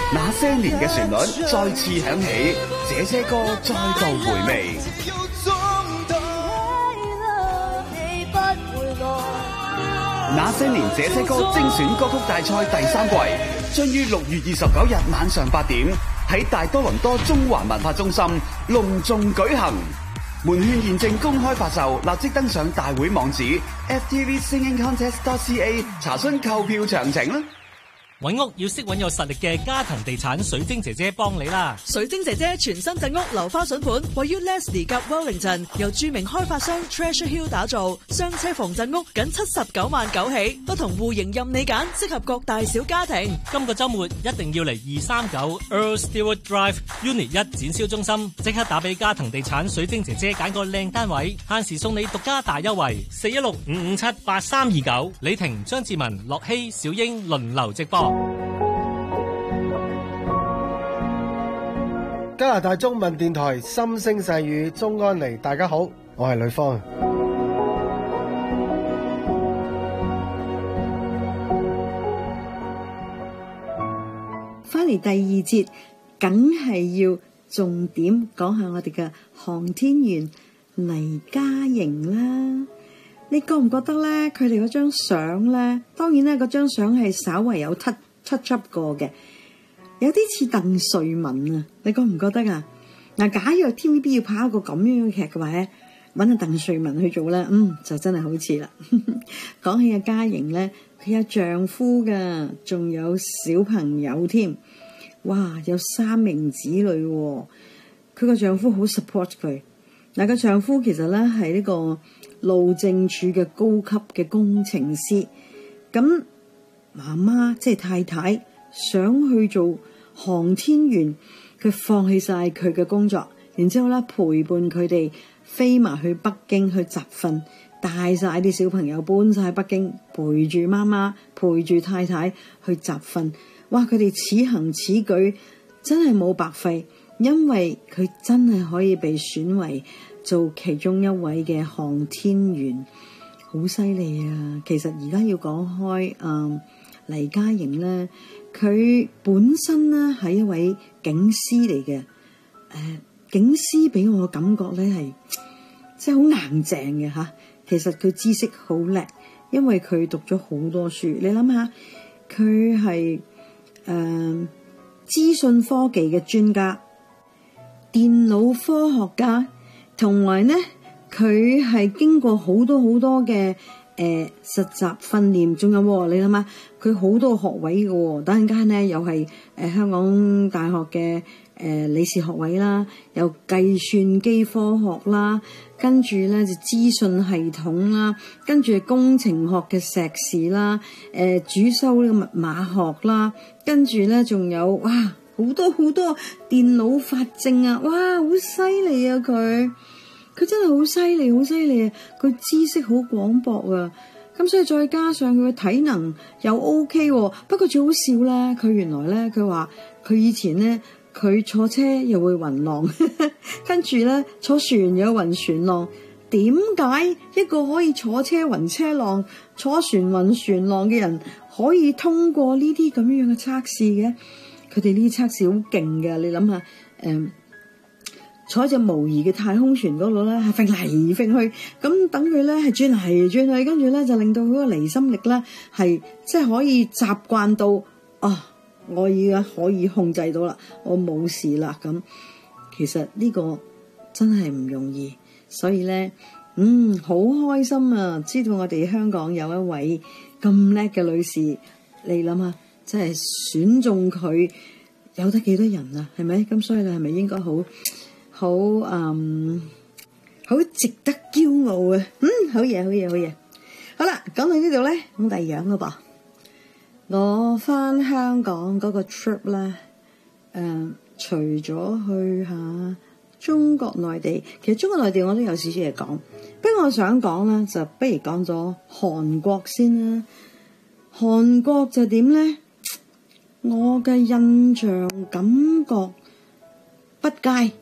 那些年嘅旋律再次響起，這些歌再度回味。那些年這些歌精選歌曲大賽第3季將於6月29日晚上8點喺大多倫多中環文化中心隆重舉行。門券現正公開發售，立即登上大會網址 ftvsingingcontest.ca 查詢購票詳情啦。 揾屋要識揾有實力嘅家騰地產水晶姐姐幫你啦！ 水晶姐姐全新鎮屋樓花筍盤，位於 Leslie 及 Wellington， 由著名開發商 Treasure Hill 打造，雙車房鎮屋僅79萬9起，不同戶型任你揀，適合各大小家庭。 今個週末一定要嚟239 Earl Stewart Drive Unit 1展銷中心，即刻打俾家騰地產水晶姐姐揀個靚單位，限時送你獨家大優惠，416-557-8329。李婷、張志文、樂希、小英輪流直播。 加拿大中文電台心聲細語，鍾安妮，大家好，我係呂方。 翻嚟第2節，梗係要重點講下我哋嘅航天員黎嘉瑩啦。你覺唔覺得咧？佢哋嗰張相咧，當然咧，嗰張相係稍為有touch up過嘅，有啲似鄧萃雯啊！你覺唔覺得啊？嗱，假若 TVB 要拍一個咁樣嘅劇嘅話咧，揾阿鄧萃雯去做咧，就真係好似啦。講起阿嘉瑩咧，佢有丈夫噶，仲有小朋友添，哇，有3名子女喎。佢個丈夫好 support 佢。嗱，個丈夫其實咧係呢個路政署嘅高級嘅工程師，咁媽媽即係太太想去做航天員，佢放棄晒佢嘅工作，然之後咧陪伴佢哋飛埋去北京去集訓，帶晒啲小朋友搬晒北京，陪住媽媽陪住太太去集訓。哇！佢哋此行此舉真係冇白費，因為佢真係可以被選為做其中一位嘅航天員，好犀利啊！其實而家要講開黎嘉瑩咧，佢本身咧係一位警司嚟嘅，警司俾我嘅感覺咧係即係好硬淨嘅吓。其實佢知識好叻，因為佢讀咗好多書。你諗下，佢係資訊科技嘅專家、電腦科學家，同埋咧佢係經過好多嘅實習訓練，仲有你諗下，佢好多學位嘅，等陣間咧又係香港大學嘅理事學位啦，有計算機科學啦，跟住咧就資訊系統啦，跟住工程學嘅碩士啦，主修呢個密碼學啦，跟住咧仲有哇好多電腦法證啊，哇好犀利啊佢真係好犀利啊！佢知識好廣博啊，咁所以再加上佢嘅體能又 OK 喎。不過最好笑咧，佢原來咧佢話佢以前咧佢坐車又會暈浪，跟住咧坐船又暈船浪。點解一個可以坐車暈車浪、坐船暈船浪嘅人可以通過呢啲咁樣嘅測試嘅？佢哋呢啲測試好勁嘅，你諗下坐喺隻模擬嘅太空船嗰度咧，係揈嚟揈去，咁等佢咧係轉嚟轉去，跟住咧就令到佢個離心力咧係即係可以習慣到我而家可以控制到啦，我冇事啦咁。其實呢個真係唔容易，所以咧好開心啊！知道我哋香港有一位咁叻嘅女士，你諗下，真係選中佢有得幾多人啊？係咪？咁所以你係咪應該好值得驕傲啊！好嘢。好啦，講到呢度咧，咁第二樣咯噃。我翻香港嗰個 trip 咧，除咗去下中國內地，其實中國內地我都有少少嘢講。不過我想講咧，就不如講咗韓國先啦。韓國就點咧？我嘅印象感覺不佳。